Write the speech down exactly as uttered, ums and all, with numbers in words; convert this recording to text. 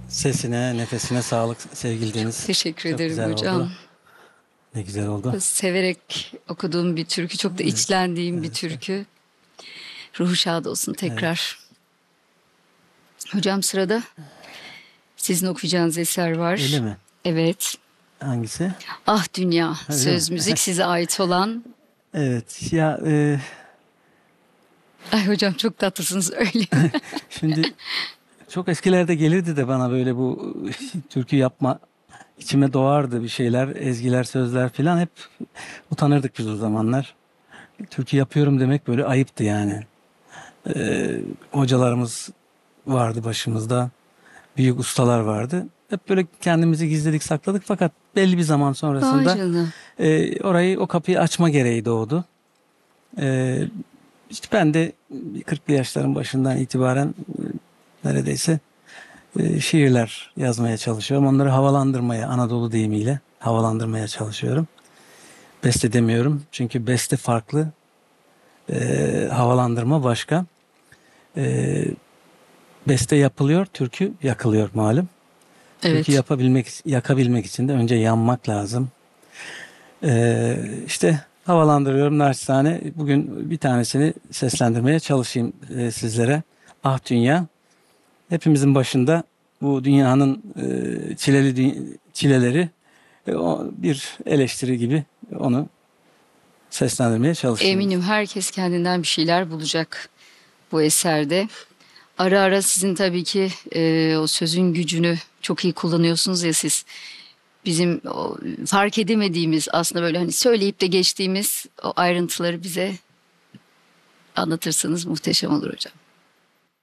Sesine, nefesine sağlık sevgili Deniz. Teşekkür Çok ederim güzel hocam. oldu. Ne güzel oldu. Severek okuduğum bir türkü, çok da Evet, içlendiğim bir evet, evet. türkü. Ruhu şad olsun Evet. tekrar. Hocam sırada sizin okuyacağınız eser Öyle var. mi? Evet. Hangisi? Ah Dünya, Ha, öyle mi? söz müzik size ait olan. Evet. Ya e, Ay hocam çok tatlısınız öyle mi? şimdi çok eskilerde gelirdi de bana böyle bu türkü yapma içime doğardı bir şeyler, ezgiler, sözler filan hep utanırdık biz o zamanlar. Türkü yapıyorum demek böyle ayıptı yani. E, hocalarımız vardı başımızda. Büyük ustalar vardı. Hep böyle kendimizi gizledik, sakladık fakat belli bir zaman Ay sonrasında canım. e, orayı, o kapıyı açma gereği doğdu. E, işte ben de kırklı yaşların başından itibaren e, neredeyse e, şiirler yazmaya çalışıyorum. Onları havalandırmaya, Anadolu deyimiyle havalandırmaya çalışıyorum. Beste demiyorum çünkü beste farklı, e, havalandırma başka. E, beste yapılıyor, türkü yakılıyor malum. Türkü Evet. yapabilmek, yakabilmek için de önce yanmak lazım. Ee, işte havalandırıyorum naçizane. Bugün bir tanesini seslendirmeye çalışayım e, sizlere. Ah Dünya. Hepimizin başında bu dünyanın e, çileli dü- çileleri e, o bir eleştiri gibi onu seslendirmeye çalışayım. Eminim herkes kendinden bir şeyler bulacak bu eserde. Ara ara sizin tabii ki e, o sözün gücünü çok iyi kullanıyorsunuz ya siz. Bizim o fark edemediğimiz aslında böyle hani söyleyip de geçtiğimiz o ayrıntıları bize anlatırsanız muhteşem olur hocam.